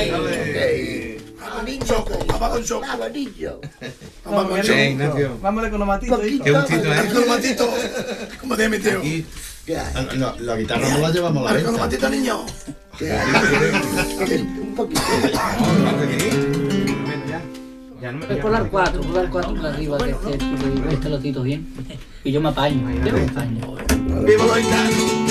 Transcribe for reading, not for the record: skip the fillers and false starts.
Papá con choco. Vámonos con los matitos. Qué gustito, ¿eh? Con los matitos. ¿Cómo te metió? Aquí. La guitarra no la llevamos a la Con los venta. matitos, niño. Un poquito. Ya no me Pues por dar cuatro para arriba, que este lotito bien. Y yo me apaño. Yo me apaño. ¡Viva los gitanos!